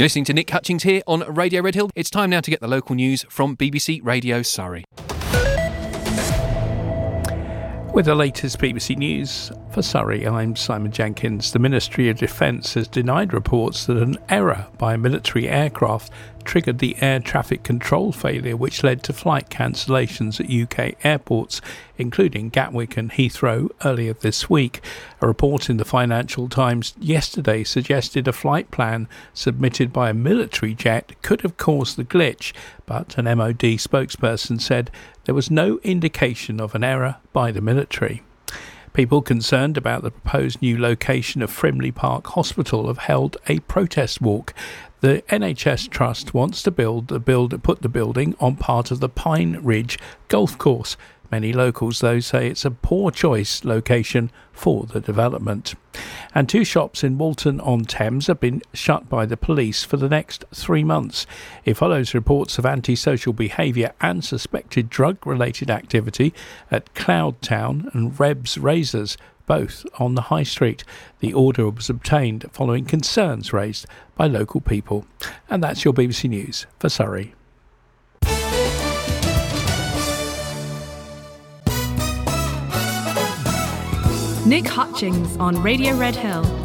You're listening to Nick Hutchings here on Radio Red Hill. It's time now to get the local news from BBC Radio Surrey. With the latest BBC News for Surrey, I'm Simon Jenkins. The Ministry of Defence has denied reports that an error by a military aircraft triggered the air traffic control failure which led to flight cancellations at UK airports, including Gatwick and Heathrow, earlier this week. A report in the Financial Times yesterday suggested a flight plan submitted by a military jet could have caused the glitch, but an MOD spokesperson said there was no indication of an error by the military. People concerned about the proposed new location of Frimley Park Hospital have held a protest walk. The NHS Trust wants to put the building on part of the Pine Ridge golf course. Many locals, though, say it's a poor choice location for the development. And 2 shops in Walton-on-Thames have been shut by the police for the next 3 months. It follows reports of antisocial behaviour and suspected drug-related activity at Cloudtown and Reb's Razors, both on the High Street. The order was obtained following concerns raised by local people. And that's your BBC News for Surrey. Nick Hutchings on Radio Red Hill.